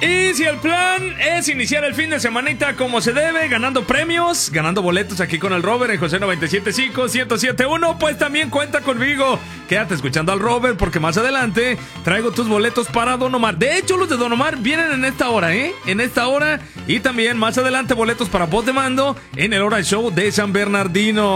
Y si el plan es iniciar el fin de semanita como se debe, ganando premios, ganando boletos aquí con el Robert en José 97.5, 107.1, pues también cuenta conmigo. Quédate escuchando al Robert porque más adelante traigo tus boletos para Don Omar. De hecho, los de Don Omar vienen en esta hora, En esta hora. Y también más adelante boletos para Voz de Mando en el Hora Show de San Bernardino.